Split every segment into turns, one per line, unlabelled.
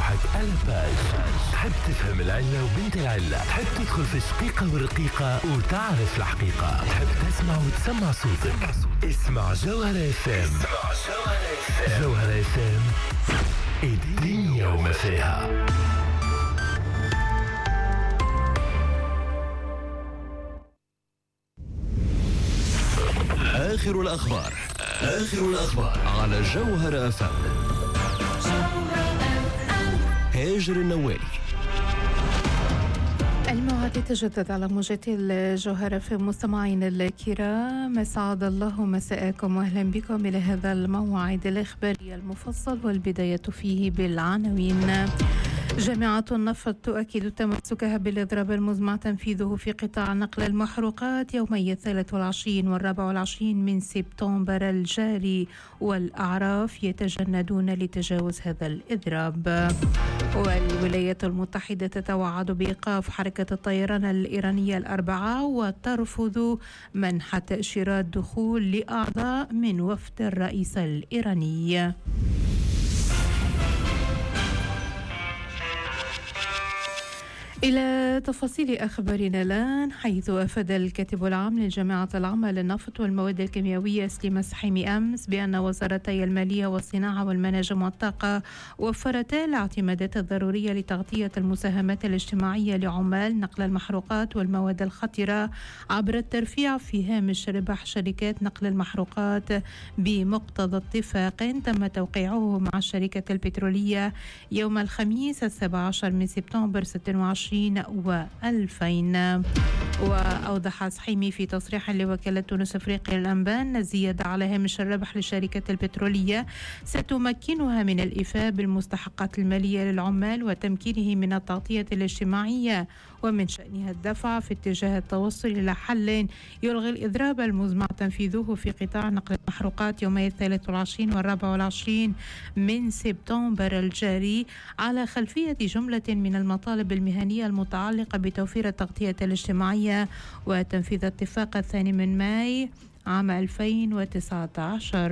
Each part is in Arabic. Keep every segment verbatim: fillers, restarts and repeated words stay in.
روحك على باج. تحب تفهم العلة وبنت العلة، تحب تدخل في الشقيقة والرقيقة وتعرف الحقيقة، تحب تسمع وتسمع صوتك. اسمع جوهرة اف ام. جوهرة اف ام، الدنيا وما فيها. آخر الأخبار آخر الأخبار على جوهرة اف ام. هاجر النوالي.
الموعد يتجدد على موجة الجوهرة في مستمعين الكرام، أسعد الله مساءكم وأهلا بكم إلى هذا الموعد الإخباري المفصل، والبداية فيه بالعناوين. جامعة النفط تؤكد تمسكها بالإضراب المزمع تنفيذه في قطاع نقل المحروقات يومي الثالث والعشرين والرابع والعشرين من سبتمبر الجاري، والأعراف يتجندون لتجاوز هذا الإضراب. والولايات المتحدة تتوعد بإيقاف حركة الطيران الإيرانية الأربعاء وترفض منح تأشيرات دخول لأعضاء من وفد الرئيس الإيراني. إلى تفاصيل أخبارنا الآن، حيث أفاد الكاتب العام للجامعة العامة للنفط والمواد الكيميائية سليم السحيمي أمس بأن وزارتي المالية والصناعة والمناجم والطاقة وفرتا الاعتمادات الضرورية لتغطية المساهمات الاجتماعية لعمال نقل المحروقات والمواد الخطرة عبر الترفيع في هامش ربح شركات نقل المحروقات بمقتضى اتفاق تم توقيعه مع الشركة البترولية يوم الخميس السابع عشر من سبتمبر ستة وعشرين وألفين. وأوضح سحيمي في تصريح لوكالة تونس أفريقيا للأنباء أن الزيادة على هامش الربح للشركة البترولية ستمكنها من الإيفاء بالمستحقات المالية للعمال وتمكينه من التغطية الاجتماعية، ومن شأنها الدفع في اتجاه التوصل إلى حل يلغي الإضراب المزمع تنفيذه في قطاع نقل المحروقات يومي الثالث والعشرين والرابع والعشرين من سبتمبر الجاري على خلفية جملة من المطالب المهنية المتعلقة بتوفير التغطية الاجتماعية وتنفيذ اتفاق الثاني من ماي عام ألفين وتسعة عشر.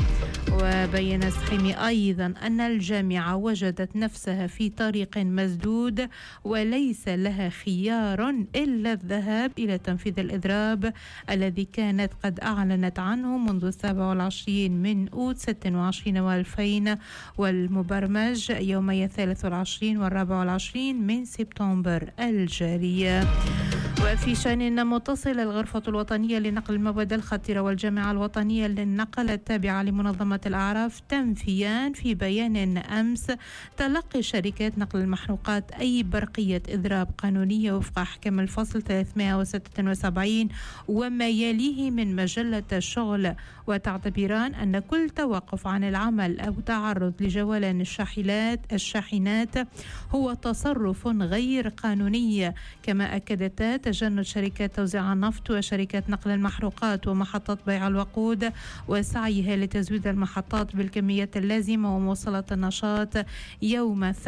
وبين سحيمي أيضا أن الجامعة وجدت نفسها في طريق مسدود وليس لها خيار إلا الذهاب إلى تنفيذ الإضراب الذي كانت قد أعلنت عنه منذ السابع والعشرين من أوت ستة وعشرين وألفين، والمبرمج يومي الثالث والعشرين والرابع والعشرين من سبتمبر الجاري. وفي شأن متصل، الغرفة الوطنية لنقل المواد الخطرة والجامعة الوطنية للنقل التابعة لمنظمة الأعراف تنفيان في بيان أمس تلقي شركات نقل المحروقات أي برقية إضراب قانونية وفق أحكام الفصل ثلاثمائة وستة وسبعين وما يليه من مجلة الشغل، وتعتبران أن كل توقف عن العمل أو تعرض لجولان الشاحنات الشاحنات هو تصرف غير قانوني. كما أكدتا تجند شركات توزيع النفط وشركات نقل المحروقات ومحطات بيع الوقود وسعيها لتزويد المحطات بالكميات اللازمة ومواصلة النشاط يوم